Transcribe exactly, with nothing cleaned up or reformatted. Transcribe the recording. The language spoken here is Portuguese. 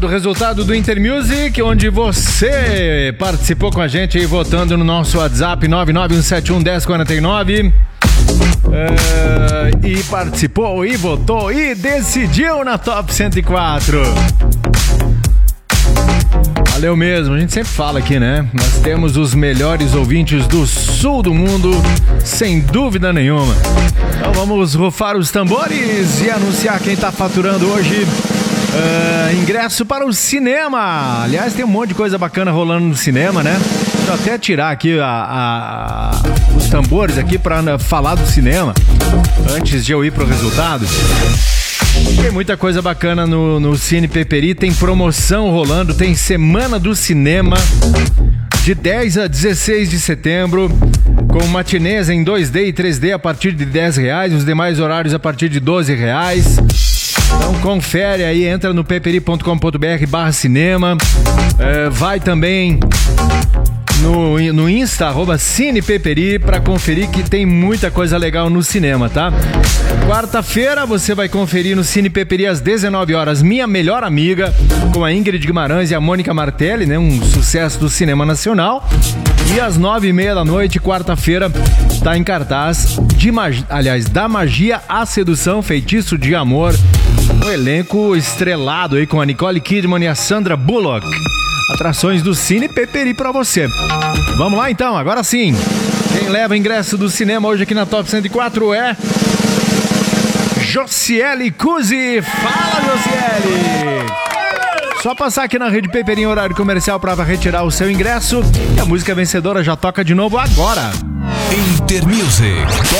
do resultado do Intermusic, onde você participou com a gente aí votando no nosso WhatsApp nove nove um sete um um zero quatro nove. Uh, e participou, e votou, e decidiu na Top cento e quatro. Valeu mesmo, a gente sempre fala aqui, né? Nós temos os melhores ouvintes do sul do mundo, sem dúvida nenhuma. Então vamos rufar os tambores e anunciar quem tá faturando hoje uh, ingresso para o cinema. Aliás, tem um monte de coisa bacana rolando no cinema, né? Deixa eu até tirar aqui a, a, a, os tambores aqui para falar do cinema, antes de eu ir pro resultado. Tem muita coisa bacana no, no Cine Peperi, tem promoção rolando, tem Semana do Cinema, de dez a dezesseis de setembro, com matinês em dois D e três D a partir de dez reais, os demais horários a partir de doze reais. Então confere aí, entra no peperi ponto com ponto br barra cinema, é, vai também no, no Insta, arroba CinePeperi, pra conferir que tem muita coisa legal no cinema, tá? Quarta-feira você vai conferir no Cine Peperi às dezenove horas Minha Melhor Amiga, com a Ingrid Guimarães e a Mônica Martelli, né? Um sucesso do cinema nacional. E às nove e meia da noite, quarta-feira, tá em cartaz, de mag... aliás, Da Magia à Sedução, Feitiço de Amor, um elenco estrelado aí com a Nicole Kidman e a Sandra Bullock. Atrações do Cine Peperi pra você. Vamos lá então, agora sim. Quem leva o ingresso do cinema hoje aqui na Top cento e quatro é Josiele Cusi. Fala, Josiele! Só passar aqui na Rede Peperi em horário comercial para retirar o seu ingresso. E a música vencedora já toca de novo agora. Intermusic